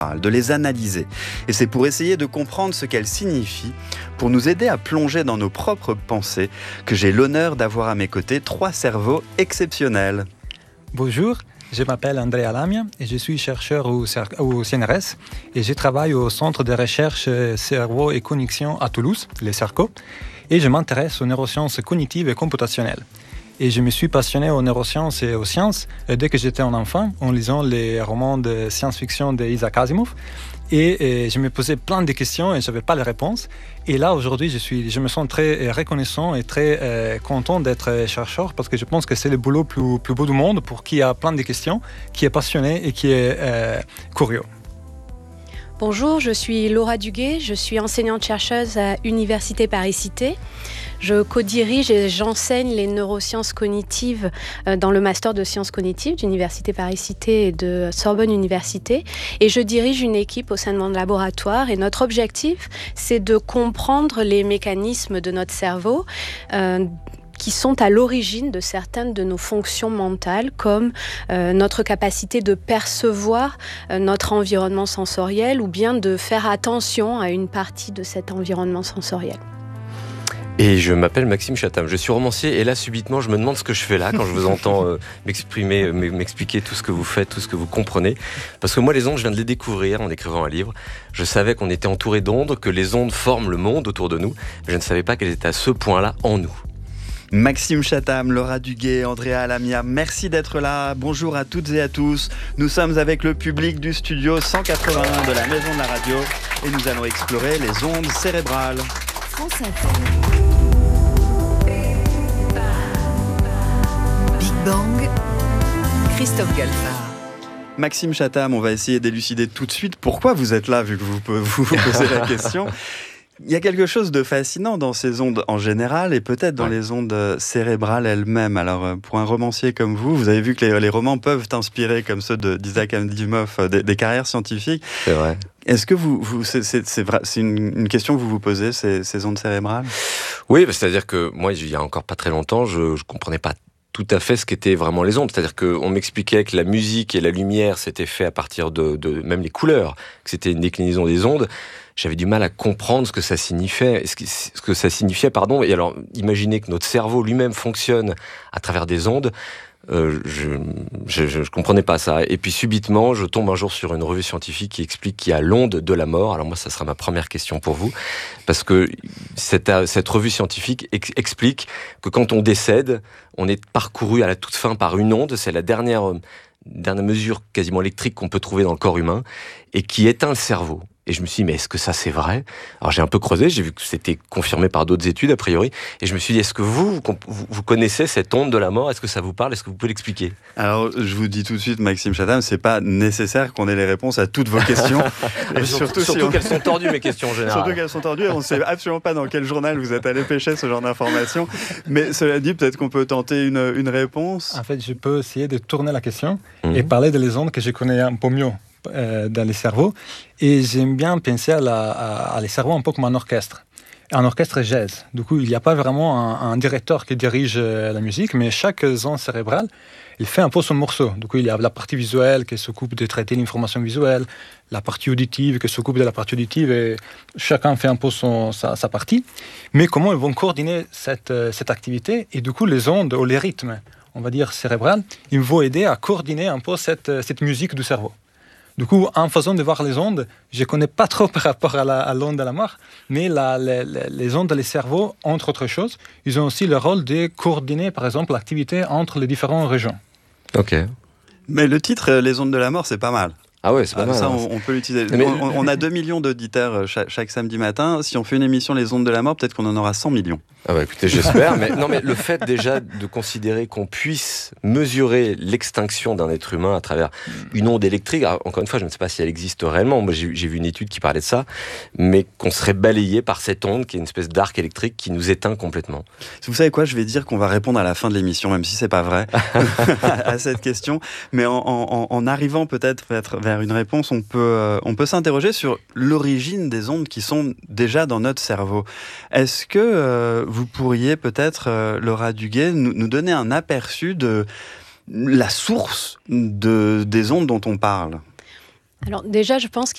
de les analyser. Et c'est pour essayer de comprendre ce qu'elles signifient, pour nous aider à plonger dans nos propres pensées, que j'ai l'honneur d'avoir à mes côtés 3 cerveaux exceptionnels. Bonjour, je m'appelle Andrea Lamia et je suis chercheur au CNRS et je travaille au Centre de recherche cerveau et connexion à Toulouse, le CERCO, et je m'intéresse aux neurosciences cognitives et computationnelles. Et je me suis passionné aux neurosciences et aux sciences dès que j'étais un enfant en lisant les romans de science-fiction d'Isaac Asimov. Et je me posais plein de questions et je n'avais pas les réponses. Et là, aujourd'hui, je me sens très reconnaissant et très content d'être chercheur parce que je pense que c'est le boulot plus beau du monde pour qui a plein de questions, qui est passionné et qui est curieux. Bonjour, je suis Laura Duguet, je suis enseignante-chercheuse à Université Paris-Cité. Je co-dirige et j'enseigne les neurosciences cognitives dans le master de sciences cognitives d'Université Paris-Cité et de Sorbonne Université. Et je dirige une équipe au sein de mon laboratoire. Et notre objectif, c'est de comprendre les mécanismes de notre cerveau qui sont à l'origine de certaines de nos fonctions mentales, comme notre capacité de percevoir notre environnement sensoriel ou bien de faire attention à une partie de cet environnement sensoriel. Et je m'appelle Maxime Chatham, je suis romancier et là subitement je me demande ce que je fais là quand je vous entends m'expliquer tout ce que vous faites, tout ce que vous comprenez. Parce que moi les ondes je viens de les découvrir en écrivant un livre. Je savais qu'on était entouré d'ondes, que les ondes forment le monde autour de nous, mais je ne savais pas qu'elles étaient à ce point-là en nous. Maxime Chatham, Laura Duguet, Andrea Lamia, merci d'être là. Bonjour à toutes et à tous. Nous sommes avec le public du studio 181 de la Maison de la Radio et nous allons explorer les ondes cérébrales. France Inter. Big Bang, Christophe Galfard. Maxime Chatham, on va essayer d'élucider tout de suite pourquoi vous êtes là, vu que vous posez la question. Il y a quelque chose de fascinant dans ces ondes en général et peut-être dans les ondes cérébrales elles-mêmes. Alors, pour un romancier comme vous avez vu que les romans peuvent inspirer, comme ceux d'Isaac Asimov, des carrières scientifiques. C'est vrai. Est-ce que c'est une question que vous vous posez, ces ondes cérébrales ? Oui, c'est-à-dire que moi, il y a encore pas très longtemps, je comprenais pas tout à fait ce qu'étaient vraiment les ondes. C'est-à-dire qu'on m'expliquait que la musique et la lumière s'étaient fait à partir de même les couleurs, que c'était une déclinaison des ondes. J'avais du mal à comprendre ce que ça signifiait, Et alors, imaginez que notre cerveau lui-même fonctionne à travers des ondes. Je comprenais pas ça. Et puis subitement, je tombe un jour sur une revue scientifique qui explique qu'il y a l'onde de la mort. Alors moi, ça sera ma première question pour vous, parce que cette revue scientifique explique que quand on décède, on est parcouru à la toute fin par une onde. C'est la dernière mesure quasiment électrique qu'on peut trouver dans le corps humain et qui éteint le cerveau. Et je me suis dit, mais est-ce que ça c'est vrai ? Alors j'ai un peu creusé, j'ai vu que c'était confirmé par d'autres études a priori, et je me suis dit, est-ce que vous connaissez cette onde de la mort ? Est-ce que ça vous parle ? Est-ce que vous pouvez l'expliquer ? Alors je vous dis tout de suite, Maxime Chatham, c'est pas nécessaire qu'on ait les réponses à toutes vos questions. surtout qu'elles sont tordues, mes questions en général. Surtout qu'elles sont tordues, et on ne sait absolument pas dans quel journal vous êtes allé pêcher ce genre d'informations. Mais cela dit, peut-être qu'on peut tenter une réponse. En fait, je peux essayer de tourner la question et parler des ondes que je connais un peu mieux dans les cerveaux. Et j'aime bien penser à les cerveaux un peu comme un orchestre jazz. Du coup, il n'y a pas vraiment un directeur qui dirige la musique, mais chaque zone cérébrale, il fait un peu son morceau. Du coup, il y a la partie visuelle qui s'occupe de traiter l'information visuelle, la partie auditive qui s'occupe de la partie auditive, et chacun fait un peu sa partie. Mais comment ils vont coordonner cette activité ? Et du coup, les ondes ou les rythmes, on va dire cérébrales, ils vont aider à coordonner un peu cette musique du cerveau. Du coup, en faisant de voir les ondes, je ne connais pas trop par rapport à l'onde de la mort, mais les ondes des cerveaux, entre autres choses, ils ont aussi le rôle de coordonner, par exemple, l'activité entre les différentes régions. Ok. Mais le titre, Les ondes de la mort, c'est pas mal. Ah ouais, c'est pas mal. Ça, on peut l'utiliser. On a 2 millions d'auditeurs chaque samedi matin. Si on fait une émission Les ondes de la mort, peut-être qu'on en aura 100 millions. Ah bah écoutez, j'espère. mais le fait déjà de considérer qu'on puisse mesurer l'extinction d'un être humain à travers une onde électrique, alors, encore une fois, je ne sais pas si elle existe réellement. Moi, j'ai vu une étude qui parlait de ça, mais qu'on serait balayé par cette onde qui est une espèce d'arc électrique qui nous éteint complètement. Vous savez quoi ? Je vais dire qu'on va répondre à la fin de l'émission, même si c'est pas vrai, à cette question. Mais en arrivant peut-être vers une réponse, on peut s'interroger sur l'origine des ondes qui sont déjà dans notre cerveau. Est-ce que vous pourriez peut-être, Laura Duguet, nous donner un aperçu de la source des ondes dont on parle ? Alors déjà, je pense